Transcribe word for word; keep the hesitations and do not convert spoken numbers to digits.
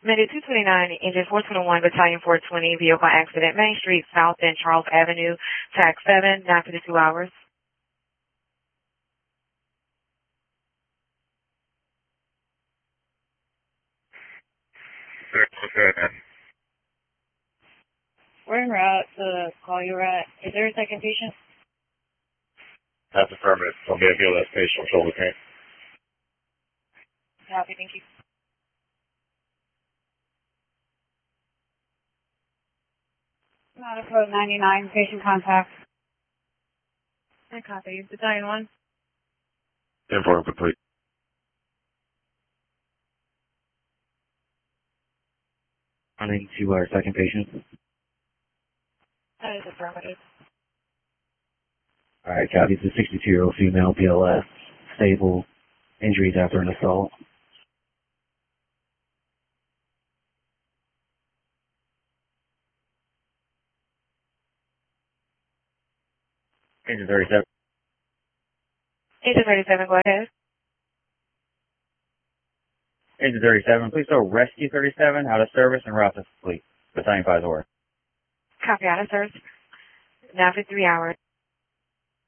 Minute two twenty-nine, Engine four twenty-one, Battalion four twenty, vehicle accident, Main Street, South and Charles Avenue, Tax seven, nine fifty-two hours. We're en route to the call you were at. Is there a second patient? That's affirmative. I'll be a V L S patient, shoulder pain. Copy, thank you. Not code ninety-nine, patient contact. I copy. Battalion one. Inform complete. Running to our second patient. That is affirmative. All right, copy. It's a sixty-two-year-old female, B L S, stable, injuries after an assault. Engine thirty-seven. Engine thirty-seven, go ahead. Engine thirty-seven, please throw Rescue thirty-seven out of service and route to fleet. Battalion five is over. Copy out of service. nine fifty-three hours.